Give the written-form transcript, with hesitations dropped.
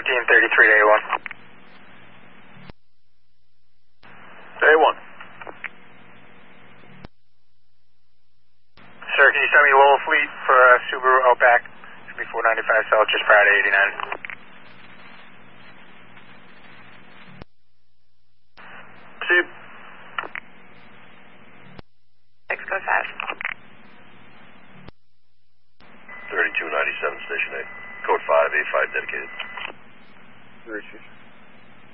1533 to A1. A1. Sir, can you send me Lowell Fleet for Subaru Outback? Should be 495 South, just prior to 89. Proceed. Six, go fast. 3297 Station 8. Code 5, A5 dedicated. Richard.